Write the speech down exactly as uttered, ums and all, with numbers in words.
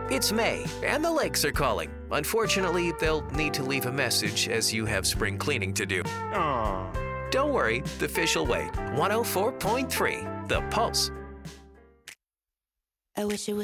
It's May, and the lakes are calling. Unfortunately, they'll need to leave a message as you have spring cleaning to do. Aww. Don't worry, the fish will wait. one oh four point three, The Pulse. I wish it was